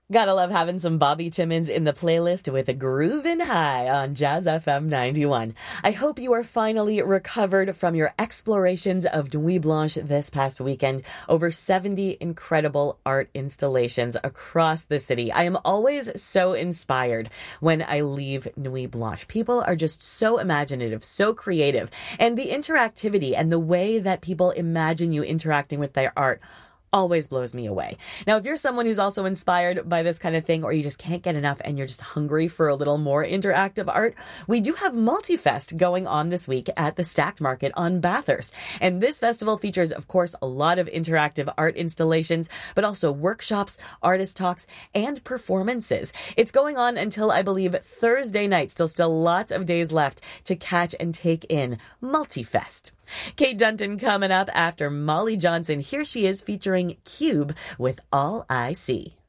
Gotta love having some Bobby Timmons in the playlist with a groovin' high on Jazz FM 91. I hope you are finally recovered from your explorations of Nuit Blanche this past weekend. Over 70 incredible art installations across the city. I am always so inspired when I leave Nuit Blanche. People are just so imaginative, so creative, and the interactivity and the way that people imagine you interacting with their art always blows me away. Now, if you're someone who's also inspired by this kind of thing, or you just can't get enough and you're just hungry for a little more interactive art, we do have Multifest going on this week at the Stacked Market on Bathurst. And this festival features, of course, a lot of interactive art installations, but also workshops, artist talks, and performances. It's going on until, I believe, Thursday night. Still lots of days left to catch and take in Multifest. Kate Dunton coming up after Molly Johnson. Here she is featuring Cube with All I See.